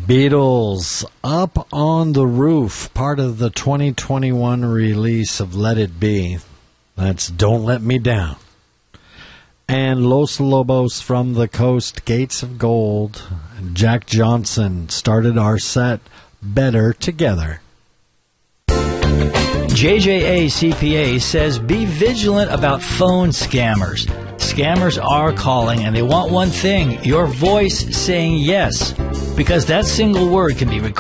Beatles, Up on the Roof, part of the 2021 release of Let It Be. That's Don't Let Me Down. And Los Lobos from the Coast, Gates of Gold. And Jack Johnson started our set, Better Together. JJA CPA says be vigilant about phone scammers. Scammers are calling and they want one thing, your voice saying yes, because that single word can be recorded